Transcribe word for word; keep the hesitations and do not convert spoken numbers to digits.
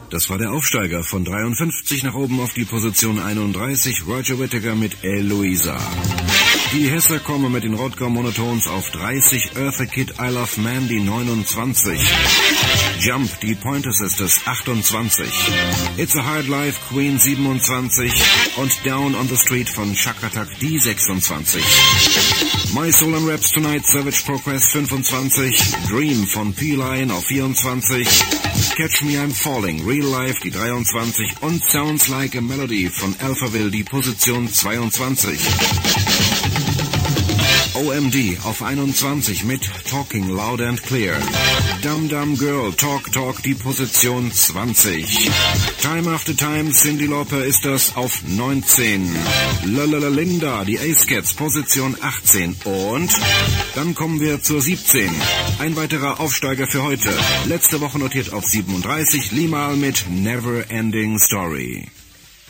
Das war der Aufsteiger von dreiundfünfzig nach oben auf die Position einunddreißig, Roger Whittaker mit Eloisa. Die Hesser kommen mit den Rodger Monotones auf dreißig, Eartha Kitt, I Love Mandy neunundzwanzig. Jump, die Pointer Sisters achtundzwanzig. It's a Hard Life, Queen siebenundzwanzig. Und Down on the Street von Chaka Attack, die sechsundzwanzig. My Soul and Raps Tonight, Savage Progress fünfundzwanzig. Dream von P-Line auf vierundzwanzig. Catch Me I'm Falling, Real Life, die dreiundzwanzig. Und Sounds Like a Melody von Alphaville, die Position zweiundzwanzig. O M D auf einundzwanzig mit Talking Loud and Clear. Dum Dum Girl, Talk Talk, die Position zwanzig. Time After Time, Cyndi Lauper ist das auf neunzehn. Lalala Linda, die Ace Cats, Position achtzehn. Und dann kommen wir zur siebzehn. Ein weiterer Aufsteiger für heute. Letzte Woche notiert auf siebenunddreißig, Limahl mit Never Ending Story.